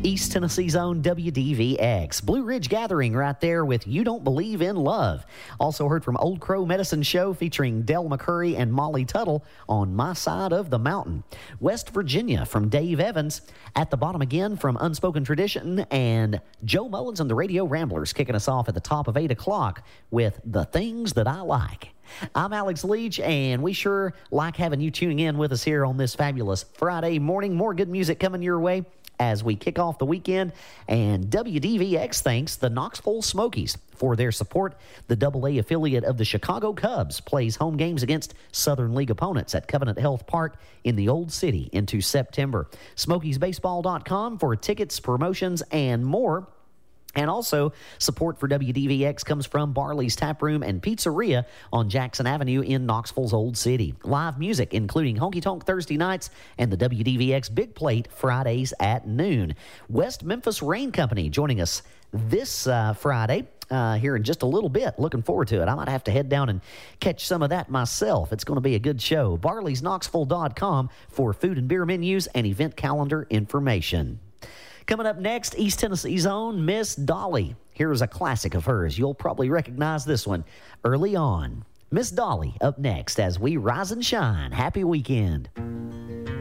East Tennessee's own WDVX. Blue Ridge Gathering right there with You Don't Believe in Love. Also heard from Old Crow Medicine Show featuring Del McCurry and Molly Tuttle on My Side of the Mountain. West Virginia from Dave Evans. At the bottom again from Unspoken Tradition and Joe Mullins and the Radio Ramblers kicking us off at the top of 8 o'clock with The Things That I Like. I'm Alex Leach, and we sure like having you tuning in with us here on this fabulous Friday morning. More good music coming your way as we kick off the weekend. And WDVX thanks the Knoxville Smokies for their support. The AA affiliate of the Chicago Cubs plays home games against Southern League opponents at Covenant Health Park in the Old City into September. SmokiesBaseball.com for tickets, promotions, and more. And also, support for WDVX comes from Barley's Tap Room and Pizzeria on Jackson Avenue in Knoxville's Old City. Live music, including Honky Tonk Thursday nights and the WDVX Big Plate Fridays at noon. West Memphis Rain Company joining us this Friday. Here in just a little bit. Looking forward to it. I might have to head down and catch some of that myself. It's going to be a good show. Barley'sKnoxville.com for food and beer menus and event calendar information. Coming up next, East Tennessee's own Miss Dolly. Here's a classic of hers. You'll probably recognize this one early on. Miss Dolly up next as we rise and shine. Happy weekend.